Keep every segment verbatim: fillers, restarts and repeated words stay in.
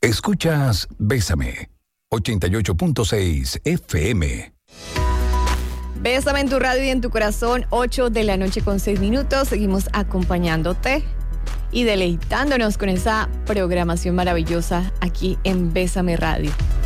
Escuchas Bésame, ochenta y ocho punto seis F M. Bésame en tu radio y en tu corazón, ocho de la noche con seis minutos. Seguimos acompañándote y deleitándonos con esa programación maravillosa aquí en Bésame Radio.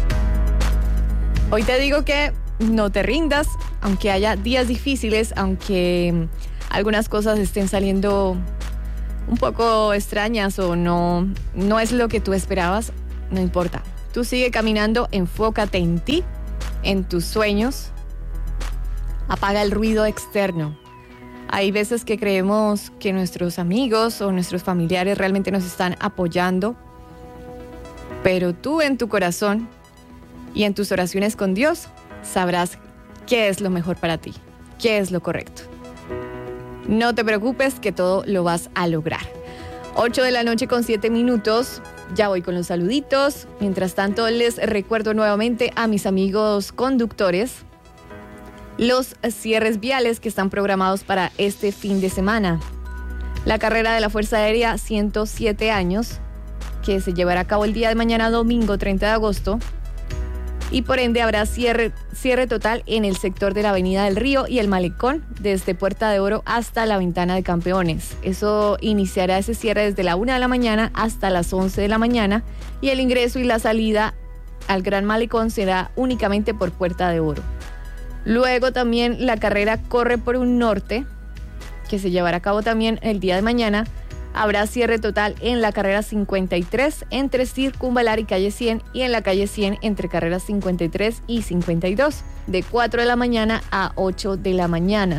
Hoy te digo que no te rindas, aunque haya días difíciles, aunque algunas cosas estén saliendo un poco extrañas o no, no es lo que tú esperabas, no importa. Tú sigue caminando, enfócate en ti, en tus sueños. Apaga el ruido externo. Hay veces que creemos que nuestros amigos o nuestros familiares realmente nos están apoyando, pero tú en tu corazón y en tus oraciones con Dios sabrás qué es lo mejor para ti, qué es lo correcto. No te preocupes que todo lo vas a lograr. ocho de la noche con siete minutos. Ya voy con los saluditos. Mientras tanto, les recuerdo nuevamente a mis amigos conductores los cierres viales que están programados para este fin de semana. La carrera de la Fuerza Aérea ciento siete años, que se llevará a cabo el día de mañana, domingo treinta de agosto. Y por ende habrá cierre, cierre total en el sector de la Avenida del Río y el Malecón, desde Puerta de Oro hasta la Ventana de Campeones. Eso iniciará ese cierre desde la una de la mañana hasta las once de la mañana y el ingreso y la salida al Gran Malecón será únicamente por Puerta de Oro. Luego también la carrera corre por un norte, que se llevará a cabo también el día de mañana. Habrá cierre total en la carrera cincuenta y tres entre Circunvalar y calle cien y en la calle cien entre carreras cincuenta y tres y cincuenta y dos, de cuatro de la mañana a ocho de la mañana.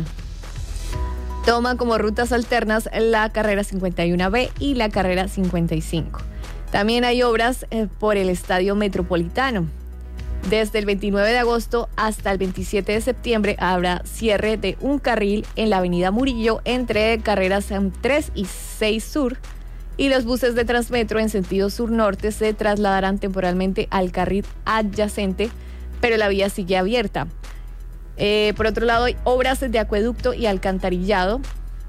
Toma como rutas alternas la carrera cincuenta y uno B y la carrera cincuenta y cinco. También hay obras eh, por el Estadio Metropolitano. Desde el veintinueve de agosto hasta el veintisiete de septiembre habrá cierre de un carril en la avenida Murillo entre carreras tres y seis Sur y los buses de Transmetro en sentido sur-norte se trasladarán temporalmente al carril adyacente, pero la vía sigue abierta. Eh, por otro lado, hay obras de acueducto y alcantarillado.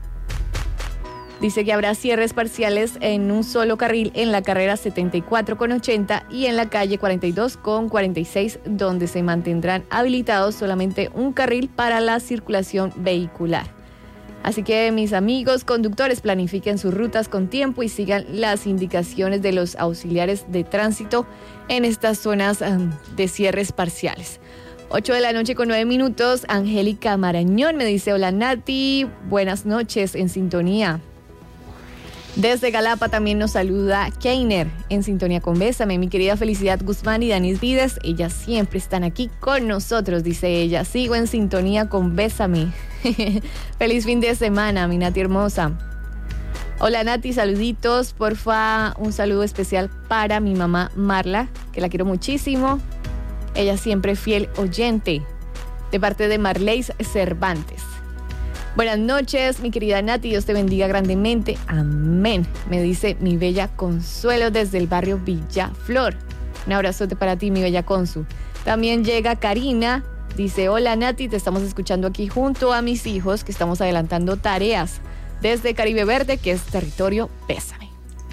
Dice que habrá cierres parciales en un solo carril en la carrera setenta y cuatro con ochenta y en la calle cuarenta y dos con cuarenta y seis, donde se mantendrán habilitados solamente un carril para la circulación vehicular. Así que mis amigos conductores, planifiquen sus rutas con tiempo y sigan las indicaciones de los auxiliares de tránsito en estas zonas um, de cierres parciales. ocho de la noche con nueve minutos, Angélica Marañón me dice: hola Nati, buenas noches, en sintonía. Desde Galapa también nos saluda Keiner, en sintonía con Bésame. Mi querida Felicidad Guzmán y Danis Vides, ellas siempre están aquí con nosotros, dice ella. Sigo en sintonía con Bésame. Feliz fin de semana, mi Nati hermosa. Hola Nati, saluditos, porfa, un saludo especial para mi mamá Marla, que la quiero muchísimo. Ella siempre fiel oyente, de parte de Marleis Cervantes. Buenas noches, mi querida Nati, Dios te bendiga grandemente. Amén, me dice mi bella Consuelo desde el barrio Villaflor. Un abrazote para ti, mi bella Consu. También llega Karina, dice: hola Nati, te estamos escuchando aquí junto a mis hijos que estamos adelantando tareas desde Caribe Verde, que es territorio Bésame.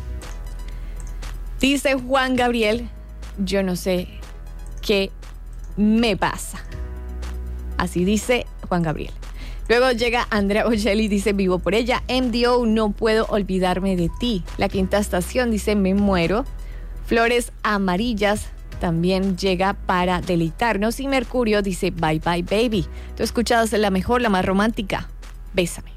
Dice Juan Gabriel: yo no sé qué me pasa. Así dice Juan Gabriel. Luego llega Andrea Bocelli, dice: vivo por ella. M D O, no puedo olvidarme de ti. La Quinta Estación dice: me muero. Flores Amarillas también llega para deleitarnos. Y Mercurio dice: bye bye baby. Tú escuchas la mejor, la más romántica. Bésame.